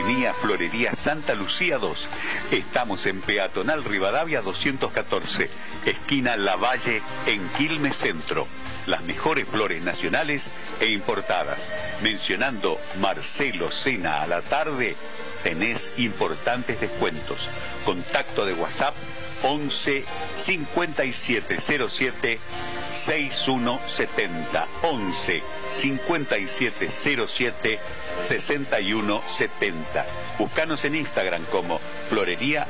Avenida Florería Santa Lucía 2. Estamos en Peatonal Rivadavia 214, esquina Lavalle, en Quilmes Centro. Las mejores flores nacionales e importadas. Mencionando Marcelo Cena a la tarde, tenés importantes descuentos. Contacto de WhatsApp 11 5707 6170. 11 5707 6170. Búscanos en Instagram como Florería